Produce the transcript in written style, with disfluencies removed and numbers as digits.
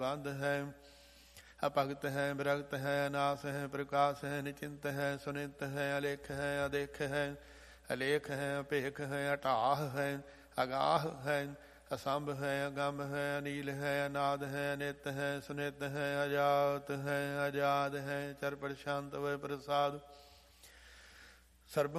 ਬੰਧ ਹੈ। ਅਭਗਤ ਹੈ, ਵਿਰਗਤ ਹੈ, ਅਨਾਸ ਹੈ, ਪ੍ਰਕਾਸ਼ ਹੈ, ਨਿਚਿੰਤ ਹੈ, ਸੁਨਿਤ ਹੈ, ਅਲੇਖ ਹੈ, ਅਦੇਖ ਹੈ, ਅਲੇਖ ਹੈ, ਅਭੇਖ ਹੈ, ਅਟਾਹ ਹੈ, ਅਗਾਹ ਹੈ, ਅਸੰਭ ਹੈ, ਅਗੰਮ ਹੈ, ਅਨੀਲ ਹੈ, ਅਨਾਦ ਹੈ, ਅਨਿਤ ਹੈ, ਸੁਨਿਤ ਹੈ, ਅਜਾਤ ਹੈ, ਅਜਾਦ ਹੈ, ਚਰਪਟ ਸ਼ਾਂਤ ਹੋਏ ਪ੍ਰਸਾਦ। ਸਰਬ